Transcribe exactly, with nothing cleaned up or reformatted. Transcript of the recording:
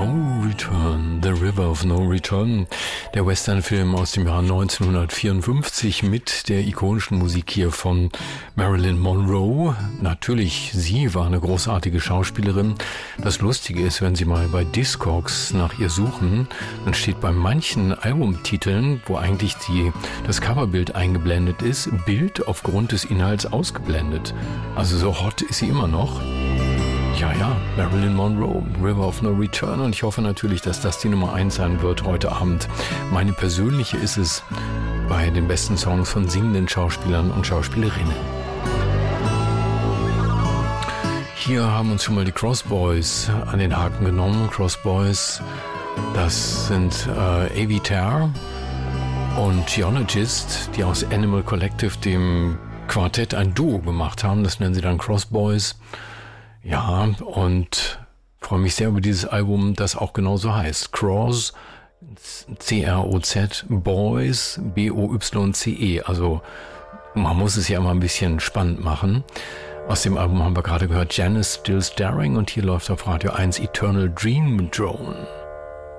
No Return, The River of No Return, der Westernfilm aus dem Jahr neunzehnhundertvierundfünfzig mit der ikonischen Musik hier von Marilyn Monroe. Natürlich, sie war eine großartige Schauspielerin. Das Lustige ist, wenn Sie mal bei Discogs nach ihr suchen, dann steht bei manchen Albumtiteln, wo eigentlich die, das Coverbild eingeblendet ist, Bild aufgrund des Inhalts ausgeblendet. Also so hot ist sie immer noch. Ja, ja, Marilyn Monroe, River of No Return, und ich hoffe natürlich, dass das die Nummer eins sein wird heute Abend. Meine persönliche ist es bei den besten Songs von singenden Schauspielern und Schauspielerinnen. Hier haben uns schon mal die Crossboys an den Haken genommen. Crossboys, das sind äh, Avitar und Geologist, die aus Animal Collective, dem Quartett, ein Duo gemacht haben. Das nennen sie dann Crossboys. Ja, und freue mich sehr über dieses Album, das auch genauso heißt. Cross, C R O Z, Boys, B O Y C E. Also man muss es ja immer ein bisschen spannend machen. Aus dem Album haben wir gerade gehört Janice Still Staring, und hier läuft auf Radio eins Eternal Dream Drone.